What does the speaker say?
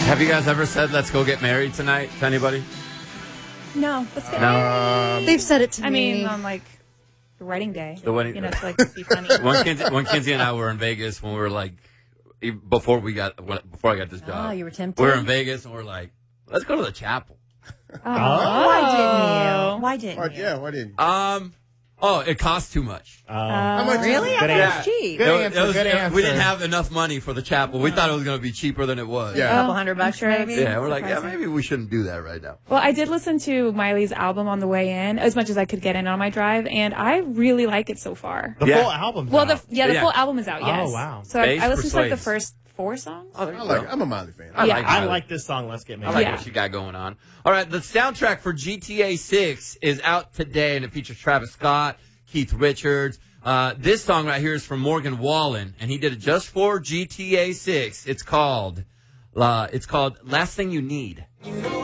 Have you guys ever said, let's go get married tonight to anybody? No, let's get They've said it to me. I mean, on like the wedding day. The wedding- You know, to like be funny. When Kinsey and I were in Vegas, when we were like, before I got this job. Oh, you were tempted? We were in Vegas and we're like, let's go to the chapel. Why didn't you? Why didn't you? It costs too much. How much? Really? I Good thought it answer. was cheap. Good answer. Good answer. We didn't have enough money for the chapel. We thought it was going to be cheaper than it was. Yeah. A couple $100 maybe? Yeah, we're like, maybe we shouldn't do that right now. Well, I did listen to Miley's album on the way in, as much as I could get in on my drive, and I really like it so far. The Yeah. full album. Well, the full album is out, yes. Oh, wow. So Bass I listened to like the persuades. first 4 songs. Oh, there you I like go. it. I'm a Miley fan. I like I Miley. like this song. Let's get I married. like Yeah. what you got going on. All right, the soundtrack for GTA 6 is out today, and it features Travis Scott, Keith Richards. This song right here is from Morgan Wallen, and he did it just for GTA 6. It's called Last Thing You Need.